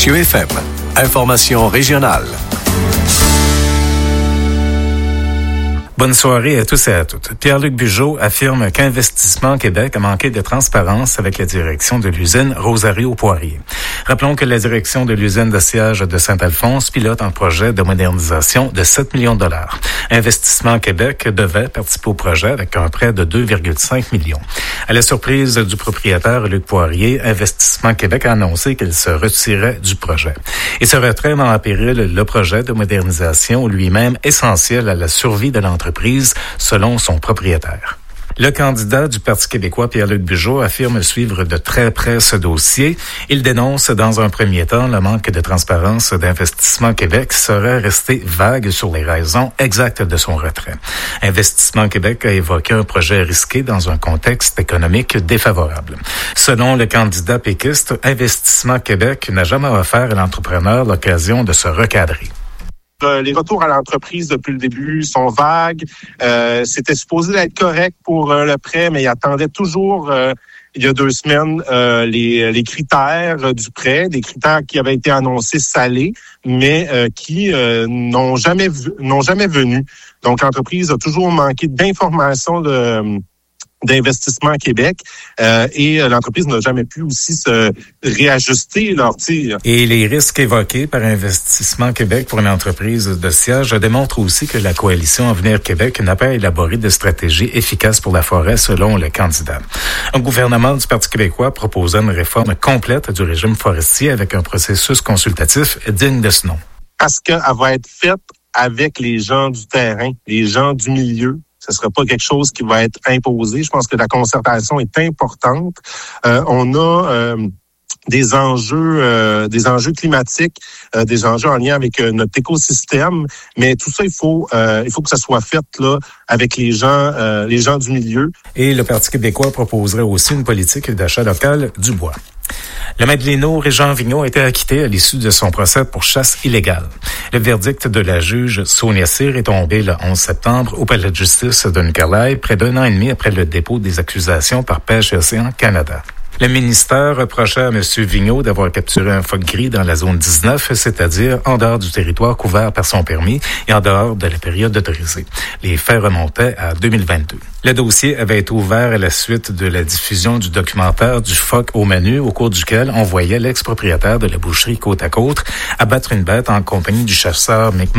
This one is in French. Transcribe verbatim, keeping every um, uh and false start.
Monsieur F M, information régionale. Bonne soirée à tous et à toutes. Pierre-Luc Bugeaud affirme qu'Investissement Québec a manqué de transparence avec la direction de l'usine Rosario-Poirier. Rappelons que la direction de l'usine de sciage de Saint-Alphonse pilote un projet de modernisation de sept millions de dollars. Investissement Québec devait participer au projet avec un prêt de deux virgule cinq millions. À la surprise du propriétaire Luc Poirier, Investissement Québec a annoncé qu'il se retirait du projet. Et ce retrait met en péril le projet de modernisation lui-même essentiel à la survie de l'entreprise, selon son propriétaire. Le candidat du Parti québécois, Pierre-Luc Bugeaud, affirme suivre de très près ce dossier. Il dénonce dans un premier temps le manque de transparence d'Investissement Québec serait resté vague sur les raisons exactes de son retrait. Investissement Québec a évoqué un projet risqué dans un contexte économique défavorable. Selon le candidat péquiste, Investissement Québec n'a jamais offert à l'entrepreneur l'occasion de se recadrer. Les retours à l'entreprise depuis le début sont vagues. Euh, c'était supposé être correct pour euh, le prêt, mais il attendait toujours, euh, il y a deux semaines, euh, les, les critères du prêt, des critères qui avaient été annoncés salés, mais euh, qui euh, n'ont jamais n'ont jamais venu. Donc, l'entreprise a toujours manqué d'informations de d'Investissement Québec euh, et l'entreprise n'a jamais pu aussi se réajuster leur tir. Et les risques évoqués par Investissement Québec pour une entreprise de siège démontrent aussi que la coalition Avenir Québec n'a pas élaboré de stratégie efficace pour la forêt selon le candidat. Un gouvernement du Parti québécois proposait une réforme complète du régime forestier avec un processus consultatif digne de ce nom. Parce qu'elle va être faite avec les gens du terrain, les gens du milieu. Ce ne sera pas quelque chose qui va être imposé. Je pense que la concertation est importante. Euh, on a euh, des enjeux, euh, des enjeux climatiques, euh, des enjeux en lien avec euh, notre écosystème, mais tout ça, il faut, euh, il faut que ça soit fait là avec les gens, euh, les gens du milieu. Et le Parti québécois proposerait aussi une politique d'achat local du bois. Le Madelino Régent Vigneault a été acquitté à l'issue de son procès pour chasse illégale. Le verdict de la juge Sonia Cyr est tombé le onze septembre au palais de justice de Nicolay, près d'un an et demi après le dépôt des accusations par Pêche et Océan Canada. Le ministère reprochait à M. Vigneault d'avoir capturé un phoque gris dans la zone dix-neuf, c'est-à-dire en dehors du territoire couvert par son permis et en dehors de la période autorisée. Les faits remontaient à deux mille vingt-deux. Le dossier avait été ouvert à la suite de la diffusion du documentaire du phoque au menu, au cours duquel on voyait l'ex-propriétaire de la boucherie Côte à Côte abattre une bête en compagnie du chasseur Mick